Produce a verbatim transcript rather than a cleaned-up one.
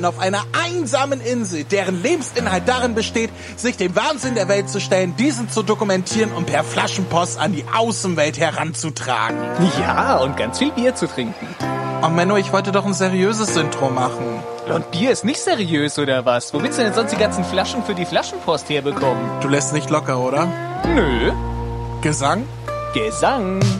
Zusammen auf einer einsamen Insel, deren Lebensinhalt darin besteht, sich dem Wahnsinn der Welt zu stellen, diesen zu dokumentieren und per Flaschenpost an die Außenwelt heranzutragen. Ja, und ganz viel Bier zu trinken. Oh Menno, ich wollte doch ein seriöses Intro machen. Und Bier ist nicht seriös, oder was? Wo willst du denn sonst die ganzen Flaschen für die Flaschenpost herbekommen? Du lässt nicht locker, oder? Nö. Gesang? Gesang.